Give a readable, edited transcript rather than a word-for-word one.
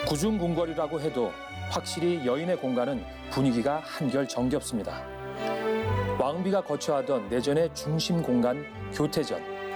구중궁궐이라고 해도 확실히 여인의 공간은 분위기가 한결 정겹습니다. 왕비가 거처하던 내전의 중심 공간 교태전.